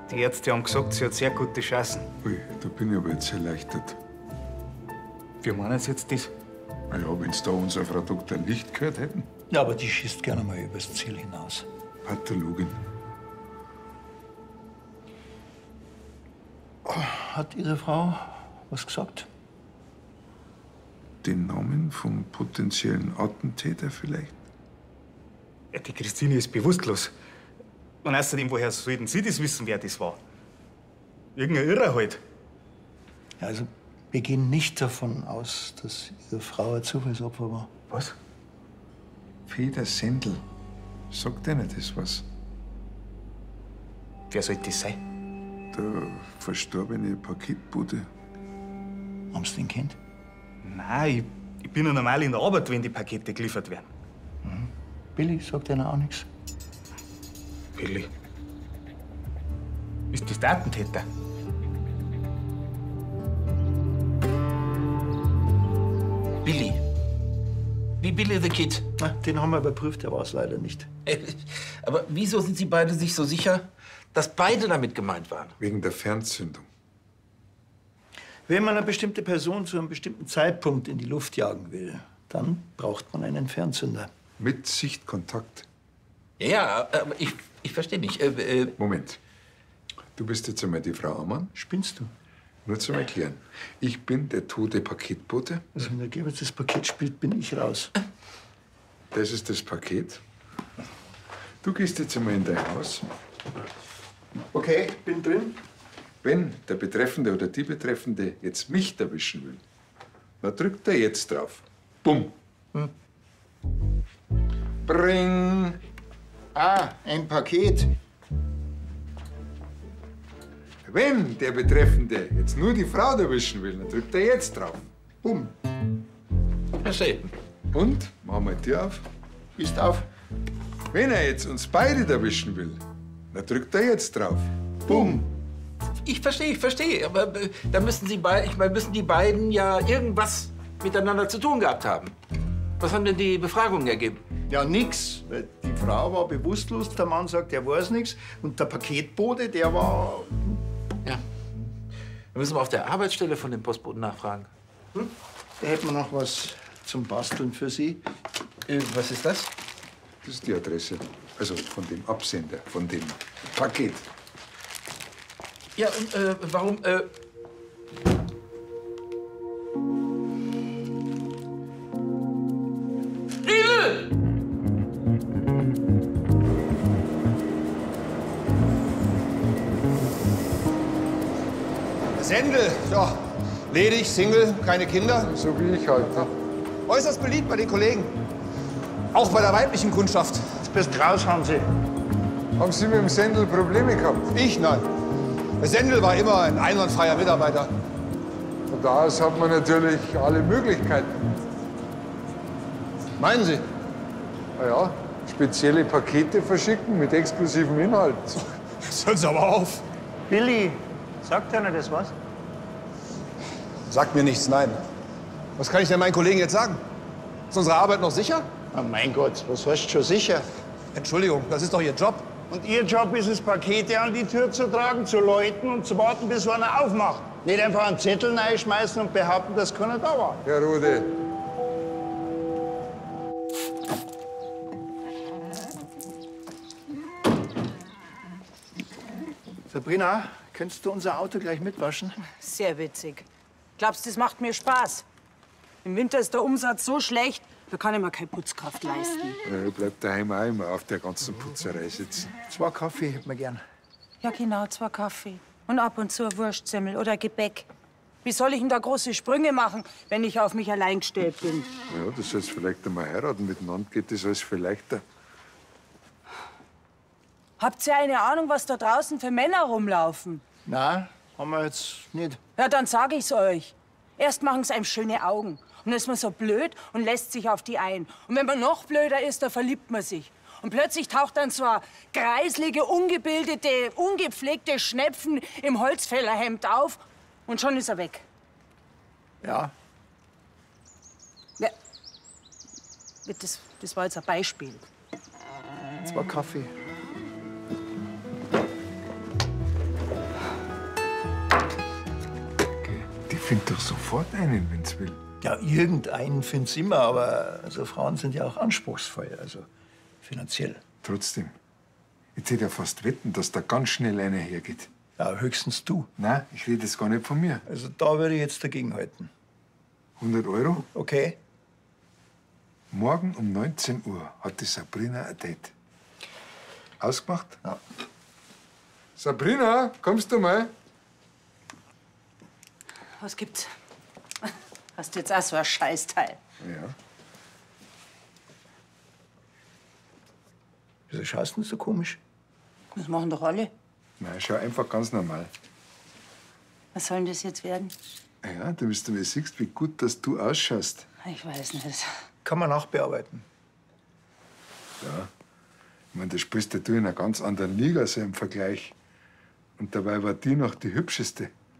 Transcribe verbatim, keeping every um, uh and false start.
Die Ärzte haben gesagt, sie hat sehr gute Chancen. Ui, da bin ich aber jetzt erleichtert. Wie meinen Sie jetzt das? Na ja, wenn Sie da unsere Frau Doktor Licht gehört hätten. Ja, aber die schießt gerne mal übers Ziel hinaus. Pathologin. Hat Ihre Frau was gesagt? Den Namen vom potenziellen Attentäter vielleicht? Ja, die Christine ist bewusstlos. Und außerdem, woher sollten Sie das wissen, wer das war? Irgendein Irrer halt. Ja, also, wir gehen nicht davon aus, dass Ihre Frau ein Zufallsopfer war. Was? Feder Sendel. Sagt einer das was? Wer sollte das sein? Der verstorbene Paketbote. Haben Sie den kennt? Nein, ich, ich bin ja normal in der Arbeit, wenn die Pakete geliefert werden. Mhm. Billy sagt Ihnen auch nichts. Billy. Ist das der Attentäter? Billy. Wie Billy the Kid. Na, den haben wir überprüft, der war es leider nicht. Aber wieso sind Sie beide sich so sicher, dass beide damit gemeint waren? Wegen der Fernzündung. Wenn man eine bestimmte Person zu einem bestimmten Zeitpunkt in die Luft jagen will, dann braucht man einen Fernzünder. Mit Sichtkontakt. Ja, ja, aber ich, ich verstehe nicht. Äh, äh, Moment. Du bist jetzt einmal die Frau Ammann? Spinnst du? Nur zum Erklären. Ich bin der tote Paketbote. Also wenn der Gebert das Paket spielt, bin ich raus. Das ist das Paket. Du gehst jetzt einmal in dein Haus. Okay, bin drin. Wenn der Betreffende oder die Betreffende jetzt mich erwischen will, dann drückt er jetzt drauf. Bumm. Hm. Bring. Ah, ein Paket. Wenn der Betreffende jetzt nur die Frau erwischen will, dann drückt er jetzt drauf. Bumm. verstehe. Und? Machen wir die Tür auf. Ist auf. Wenn er jetzt uns beide erwischen will, dann drückt er jetzt drauf. Bumm. Ich verstehe, ich verstehe. Aber äh, da müssen Sie bei, ich meine, müssen die beiden ja irgendwas miteinander zu tun gehabt haben. Was haben denn die Befragungen ergeben? Ja, nix. Weil die Frau war bewusstlos, der Mann sagt, er weiß nichts. Und der Paketbote, der war... Ja. Wir müssen mal auf der Arbeitsstelle von dem Postboten nachfragen. Hm? Da hätten wir noch was zum Basteln für Sie. Äh, was ist das? Das ist die Adresse. Also von dem Absender, von dem Paket. Ja, und äh, warum, äh... Riegel! Sendel, ja, ledig, Single, keine Kinder. So wie ich halt. Ne? Äußerst beliebt bei den Kollegen. Auch bei der weiblichen Kundschaft. Jetzt bist raus, Hansi. Haben Sie mit dem Sendel Probleme gehabt? Ich, nein. Der Sendel war immer ein einwandfreier Mitarbeiter. Von da aus hat man natürlich alle Möglichkeiten. Meinen Sie? Na ja, spezielle Pakete verschicken mit exklusivem Inhalt. Jetzt hören Sie aber auf. Billy, sagt einer das was? Sagt mir nichts, nein. Was kann ich denn meinen Kollegen jetzt sagen? Ist unsere Arbeit noch sicher? Oh mein Gott, was heißt schon sicher? Entschuldigung, das ist doch Ihr Job. Und Ihr Job ist es, Pakete an die Tür zu tragen, zu läuten und zu warten, bis einer aufmacht. Nicht einfach einen Zettel reinschmeißen und behaupten, dass keiner da war. Herr Rode. Sabrina, könntest du unser Auto gleich mitwaschen? Sehr witzig. Glaubst du, das macht mir Spaß? Im Winter ist der Umsatz so schlecht, da kann ich mir keine Putzkraft leisten. Ja, bleibt daheim auch immer auf der ganzen Putzerei sitzen. Zwei Kaffee hätten wir gern. Ja, genau, zwei Kaffee. Und ab und zu ein Wurstsemmel oder Gebäck. Wie soll ich denn da große Sprünge machen, wenn ich auf mich allein gestellt bin? Ja, das sollst vielleicht einmal heiraten. Miteinander geht das alles viel leichter. Habt ihr eine Ahnung, was da draußen für Männer rumlaufen? Nein, haben wir jetzt nicht. Ja, dann sag ich's euch. Erst machen sie einem schöne Augen. Und dann ist man so blöd und lässt sich auf die ein. Und wenn man noch blöder ist, dann verliebt man sich. Und plötzlich taucht dann so ein kreislige, ungebildete, ungepflegte Schnepfen im Holzfällerhemd auf. Und schon ist er weg. Ja. Ja. Das, das war jetzt ein Beispiel. Zwei Kaffee. Find doch sofort einen, wenn's will. Ja, irgendeinen find's immer, aber also Frauen sind ja auch anspruchsvoll, also finanziell. Trotzdem. Ich hätte ja fast wetten, dass da ganz schnell einer hergeht. Ja, höchstens du. Nein, ich rede jetzt gar nicht von mir. Also da würde ich jetzt dagegen halten. hundert Euro? Okay? Morgen um neunzehn Uhr hat die Sabrina ein Date. Ausgemacht? Ja. Sabrina, kommst du mal? Was gibt's? Hast du jetzt auch so ein Scheißteil? Ja. Wieso schaust du denn so komisch? Das machen doch alle. Nein, schau einfach ganz normal. Was soll denn das jetzt werden? Ja, damit du mal siehst, wie gut dass du ausschaust. Ich weiß nicht. Kann man nachbearbeiten. Ja. Ich meine, da spielst ja du in einer ganz anderen Liga so im Vergleich. Und dabei war die noch die hübscheste.